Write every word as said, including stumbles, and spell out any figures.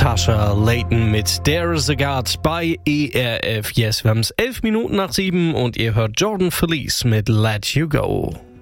Tasha Layton mit There's a God bei E R F Yes. Wir haben es elf Minuten nach sieben und ihr hört Jordan Felice mit Let You Go.